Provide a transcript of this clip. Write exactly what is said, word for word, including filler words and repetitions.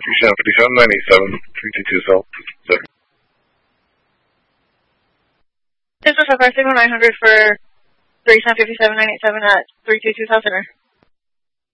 three seven five seven nine eight seven, three two two South. This is a car signal nine hundred for three seven five seven nine eight seven at three two two South Center.